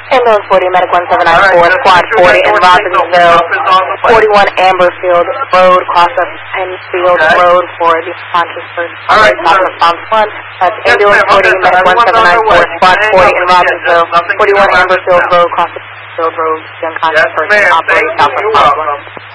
Ambulance 40, Medic 1794, Squad 40 in Robbinsville, 41 Amberfield Road, cross up Penfield Road for the conscious person. Alright, response 1. That's Ambulance 40, Medic 1794, Squad 40 in Robbinsville, 41 Amberfield Road, cross up Penfield Road, the unconscious person, operating south of Southwest.